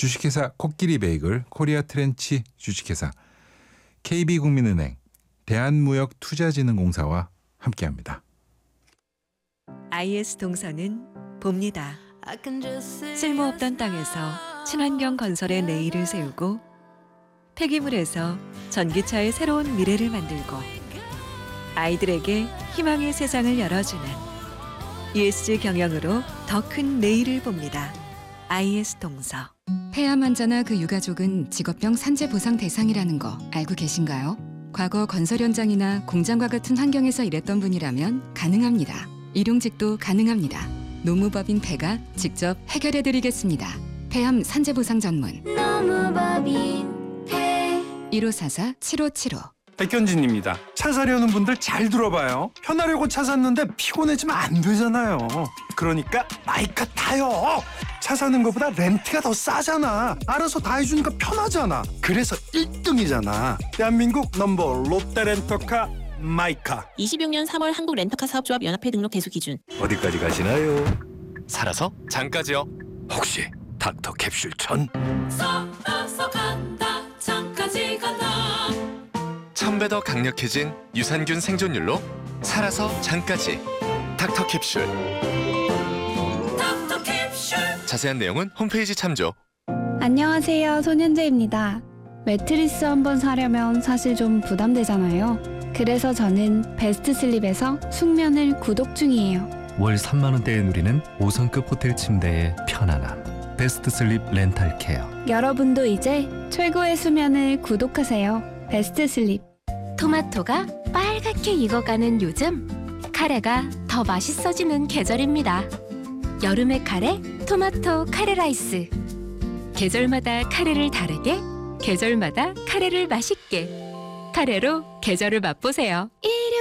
주식회사 코끼리 베이글, 코리아 트렌치 주식회사, KB국민은행, 대한무역투자진흥공사와 함께합니다. IS 동서는 봅니다. 쓸모없던 땅에서 친환경 건설의 내일을 세우고 폐기물에서 전기차의 새로운 미래를 만들고 아이들에게 희망의 세상을 열어주는 ESG 경영으로 더 큰 내일을 봅니다. IS 동서. 폐암 환자나 그 유가족은 직업병 산재 보상 대상이라는 거 알고 계신가요? 과거 건설 현장이나 공장과 같은 환경에서 일했던 분이라면 가능합니다. 일용직도 가능합니다. 노무법인 폐가 직접 해결해드리겠습니다. 폐암 산재 보상 전문 노무법인 폐 1544-7575. 백현진입니다. 차 사려는 분들 잘 들어봐요. 편하려고 차 샀는데 피곤해지면 안 되잖아요. 그러니까 마이카 타요. 차 사는 것보다 렌트가 더 싸잖아. 알아서 다 해주니까 편하잖아. 그래서 1등이잖아. 대한민국 넘버 롯데렌터카 마이카. 26년 3월 한국 렌터카 사업조합 연합회 등록 대수 기준. 어디까지 가시나요? 살아서 장까지요. 혹시 닥터 캡슐 천? 썩어서 간다 장까지 간다. 1000배 더 강력해진 유산균 생존율로 살아서 장까지. 닥터 캡슐. 닥터 캡슐. 자세한 내용은 홈페이지 참조. 안녕하세요, 손현재입니다. 매트리스 한번 사려면 사실 좀 부담되잖아요. 그래서 저는 베스트 슬립에서 숙면을 구독 중이에요. 월 3만 원대에 누리는 5성급 호텔 침대의 편안함. 베스트 슬립 렌탈 케어. 여러분도 이제 최고의 수면을 구독하세요. 베스트 슬립. 토마토가 빨갛게 익어가는 요즘, 카레가 더 맛있어지는 계절입니다. 여름의 카레, 토마토 카레 라이스. 계절마다 카레를 다르게, 계절마다 카레를 맛있게. 카레로 계절을 맛보세요.